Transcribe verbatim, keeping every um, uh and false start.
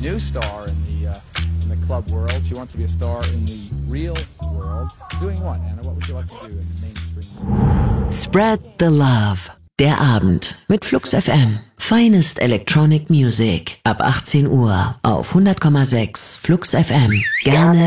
new star in the uh, in the club world. She wants to be a star in the real world. Doing what, Anna? What would you like to do in mainstream music? Spread the Love. Der Abend mit Flux F M. Finest Electronic Music. Ab achtzehn Uhr auf hundert Komma sechs Flux F M. Gerne